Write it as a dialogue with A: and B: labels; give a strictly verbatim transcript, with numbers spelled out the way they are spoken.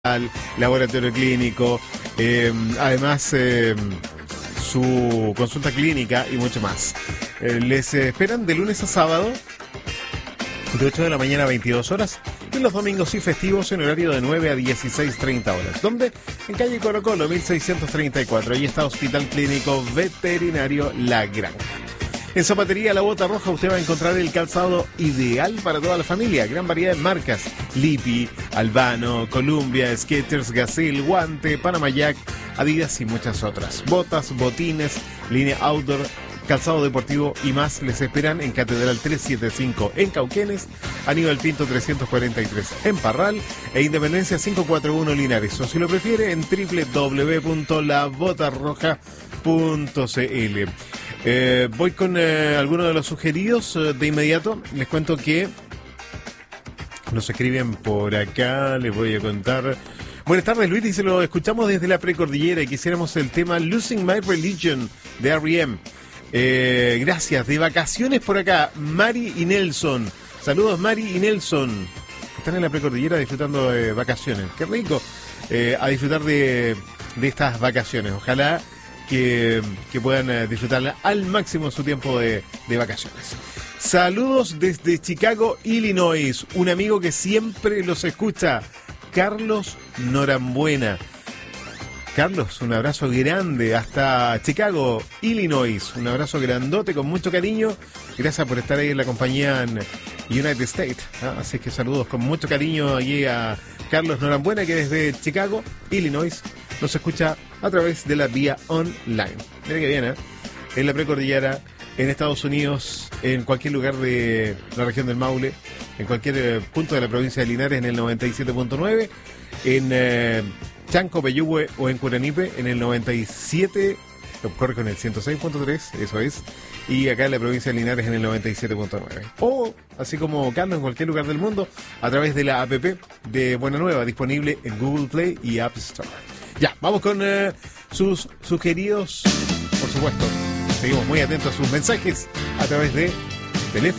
A: laboratorio clínico, eh, además eh, su consulta clínica y mucho más. Eh, les esperan de lunes a sábado de ocho de la mañana a veintidós horas y los domingos y festivos en horario de nueve a dieciséis treinta horas. ¿Dónde? En calle Colo Colo mil seiscientos treinta y cuatro. Ahí está Hospital Clínico Veterinario La Granja. En Zapatería La Bota Roja usted va a encontrar el calzado ideal para toda la familia. Gran variedad de marcas: Lippi, Albano, Columbia, Skechers, Gazelle, Guante, Panama Jack, Adidas y muchas otras. Botas, botines, línea outdoor, calzado deportivo y más les esperan en Catedral trescientos setenta y cinco en Cauquenes, Aníbal Pinto trescientos cuarenta y tres en Parral e Independencia quinientos cuarenta y uno Linares. O si lo prefiere en doble u doble u doble u punto la bota roja punto c l. Eh, voy con eh, algunos de los sugeridos eh, de inmediato. Les cuento que nos escriben por acá, les voy a contar. Buenas tardes, Luis, dice: lo escuchamos desde la precordillera y quisiéramos el tema Losing My Religion de R E M. Eh, gracias, de vacaciones por acá, Mari y Nelson. Saludos, Mari y Nelson. Están en la precordillera disfrutando de vacaciones. Qué rico, eh, a disfrutar de, de estas vacaciones. Ojalá que, que puedan eh, disfrutar al máximo su tiempo de, de vacaciones. Saludos desde Chicago, Illinois. Un amigo que siempre los escucha, Carlos Norambuena. Carlos, un abrazo grande hasta Chicago, Illinois. Un abrazo grandote con mucho cariño. Gracias por estar ahí en la compañía en United States. ¿Ah? Así que saludos con mucho cariño allí a Carlos Norambuena, que desde Chicago, Illinois, nos escucha a través de la vía online. Mira que bien, ¿eh? En la precordillera, en Estados Unidos, en cualquier lugar de la región del Maule, en cualquier eh, punto de la provincia de Linares en el noventa y siete punto nueve, en eh, Chanco, Peyúgue o en Curanipe en el noventa y siete, corre con el ciento seis punto tres, eso es, y acá en la provincia de Linares en el noventa y siete punto nueve. O, así como Carlos, en cualquier lugar del mundo, a través de la app de Buena Nueva, disponible en Google Play y App Store. Ya, vamos con eh, sus sugeridos, por supuesto. Seguimos muy atentos a sus mensajes a través de teléfono.